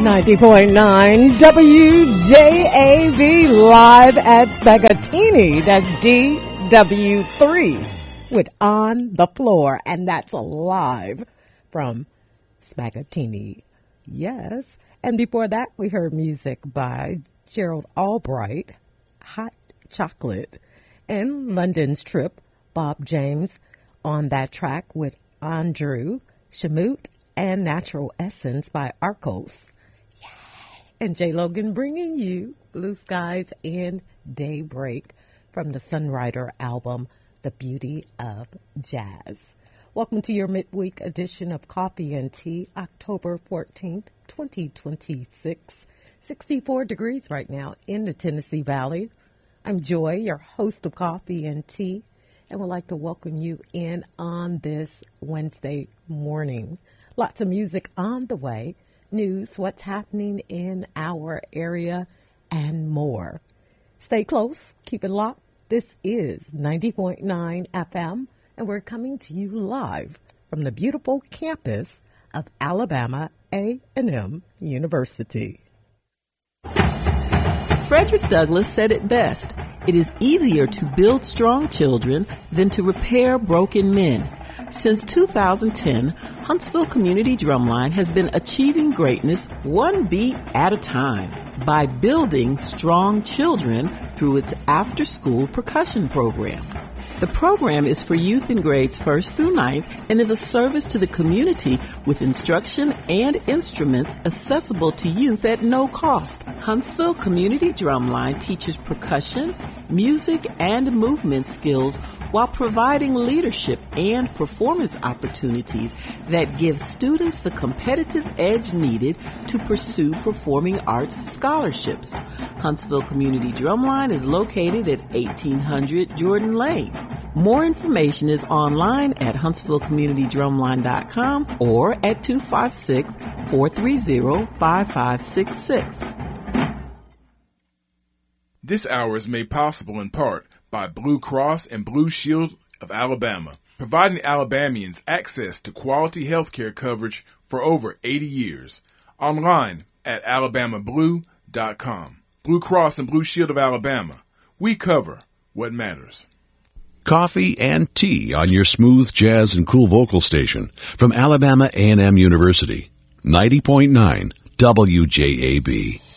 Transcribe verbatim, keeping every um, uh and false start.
ninety point nine W J A B live at Spaghettini. That's D W three with On the Floor. And that's live from Spaghettini. Yes. And before that, we heard music by Gerald Albright, Hot Chocolate, and London's Trip, Bob James, on that track with Andrew Shamoot, and Natural Essence by Arcos. Yeah. And Jay Logan bringing you Blue Skies and Daybreak from the Sunrider album, The Beauty of Jazz. Welcome to your midweek edition of Coffee and Tea, October fourteenth, twenty twenty-six. sixty-four degrees right now in the Tennessee Valley. I'm Joy, your host of Coffee and Tea, and would like to welcome you in on this Wednesday morning. Lots of music on the way, news, what's happening in our area, and more. Stay close, keep it locked. This is ninety point nine F M, and we're coming to you live from the beautiful campus of Alabama A and M University. Frederick Douglass said it best. It is easier to build strong children than to repair broken men. Since two thousand ten, Huntsville Community Drumline has been achieving greatness one beat at a time by building strong children through its after-school percussion program. The program is for youth in grades first through ninth and is a service to the community with instruction and instruments accessible to youth at no cost. Huntsville Community Drumline teaches percussion, music, and movement skills while providing leadership and performance opportunities that give students the competitive edge needed to pursue performing arts scholarships. Huntsville Community Drumline is located at eighteen hundred Jordan Lane. More information is online at huntsville community drumline dot com or at two five six, four three zero, five five six six. This hour is made possible in part by Blue Cross and Blue Shield of Alabama, providing Alabamians access to quality health care coverage for over eighty years. Online at alabama blue dot com. Blue Cross and Blue Shield of Alabama. We cover what matters. Coffee and tea on your smooth jazz and cool vocal station from Alabama A and M University. ninety point nine W J A B.